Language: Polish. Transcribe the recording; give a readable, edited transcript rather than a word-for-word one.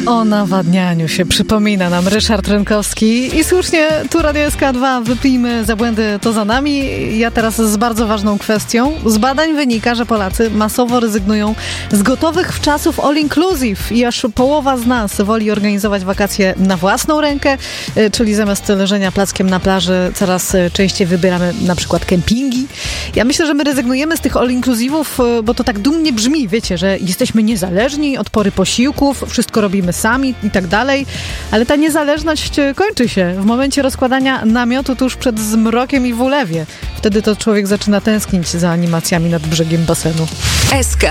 O nawadnianiu się przypomina nam Ryszard Rynkowski i słusznie, tu Radio SK2, wypijmy za błędy, to za nami. Ja teraz z bardzo ważną kwestią. Z badań wynika, że Polacy masowo rezygnują z gotowych wczasów all inclusive i aż połowa z nas woli organizować wakacje na własną rękę, czyli zamiast leżenia plackiem na plaży coraz częściej wybieramy na przykład kempingi. Ja myślę, że my rezygnujemy z tych all inclusive'ów, bo to tak dumnie brzmi, wiecie, że jesteśmy niezależni od pory posiłków, wszystko robimy sami i tak dalej, ale ta niezależność kończy się w momencie rozkładania namiotu tuż przed zmrokiem i w ulewie. Wtedy to człowiek zaczyna tęsknić za animacjami nad brzegiem basenu. SK